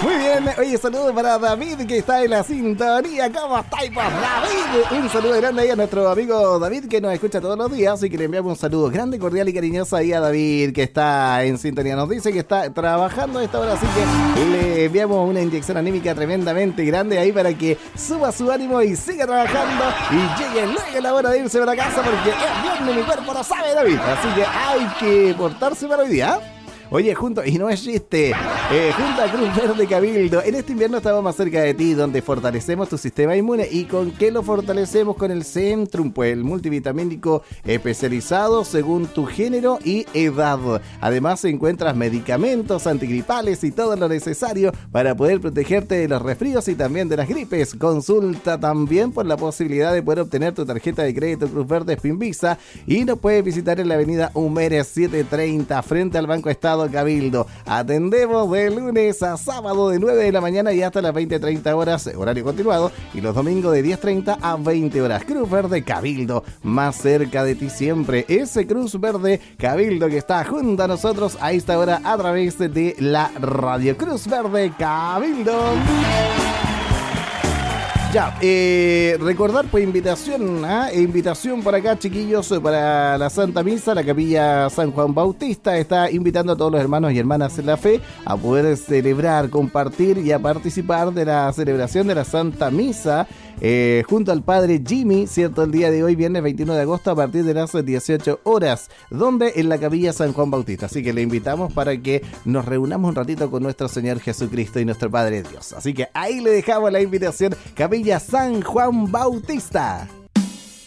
Muy bien, oye, saludos para David que está en la sintonía. ¿Cómo estáis, pues, David? Un saludo grande ahí a nuestro amigo David que nos escucha todos los días y que le enviamos un saludo grande, cordial y cariñoso ahí a David que está en sintonía. Nos dice que está trabajando a esta hora, así que le enviamos una inyección anímica tremendamente grande ahí para que suba su ánimo y siga trabajando y llegue luego la hora de irse para casa porque es viernes, mi cuerpo lo sabe, David. Así que hay que portarse para hoy día. Oye, y no es chiste, junto a Cruz Verde Cabildo, en este invierno estamos más cerca de ti, donde fortalecemos tu sistema inmune. ¿Y con qué lo fortalecemos? Con el Centrum, pues el multivitamínico especializado según tu género y edad. Además encuentras medicamentos antigripales y todo lo necesario para poder protegerte de los resfríos y también de las gripes. Consulta también por la posibilidad de poder obtener tu tarjeta de crédito Cruz Verde Spinvisa y nos puedes visitar en la avenida Humeres 730 frente al Banco Estado Cabildo. Atendemos de lunes a sábado de 9 de la mañana y hasta las 20:30 horas, horario continuado, y los domingos de 10:30 a 20 horas. Cruz Verde Cabildo, más cerca de ti siempre. Ese Cruz Verde Cabildo que está junto a nosotros a esta hora a través de la radio. Cruz Verde Cabildo. Ya, recordar pues invitación por acá, chiquillos, para la Santa Misa. La Capilla San Juan Bautista está invitando a todos los hermanos y hermanas en la fe a poder celebrar, compartir y a participar de la celebración de la Santa Misa junto al Padre Jimmy, ¿cierto? El día de hoy, viernes 21 de agosto, a partir de las 18 horas, donde en la Capilla San Juan Bautista. Así que le invitamos para que nos reunamos un ratito con nuestro Señor Jesucristo y nuestro Padre Dios. Así que ahí le dejamos la invitación, Capilla San Juan Bautista.